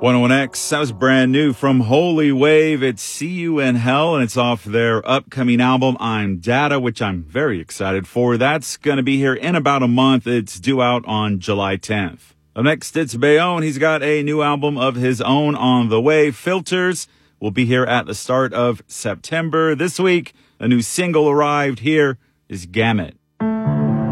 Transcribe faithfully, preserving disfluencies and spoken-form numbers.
one oh one X, that was brand new from Holy Wave. It's See You in Hell, and it's off their upcoming album, I'm Data, which I'm very excited for. That's going to be here in about a month. It's due out on July tenth. Up next, it's Bayonne. He's got a new album of his own on the way. Filters will be here at the start of September. This week, a new single arrived. Here is Gamut.